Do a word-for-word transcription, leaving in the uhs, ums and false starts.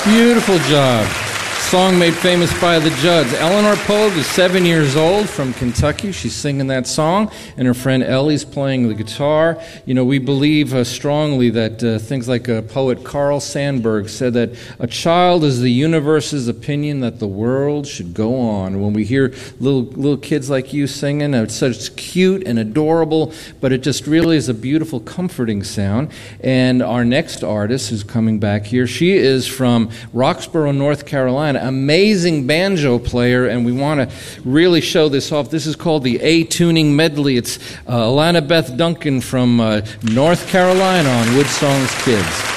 Beautiful job. Song made famous by the Judds. Eleanor Pogue is seven years old from Kentucky. She's singing that song, and her friend Ellie's playing the guitar. You know, we believe uh, strongly that uh, things like uh, poet Carl Sandburg said that a child is the universe's opinion that the world should go on. When we hear little little kids like you singing, it's such cute and adorable, but it just really is a beautiful, comforting sound. And our next artist who's coming back here, she is from Roxborough, North Carolina. Amazing banjo player, and we want to really show this off. This is called the A-Tuning Medley. It's uh, Alana Beth Duncan from uh, North Carolina on Wood Songs Kids.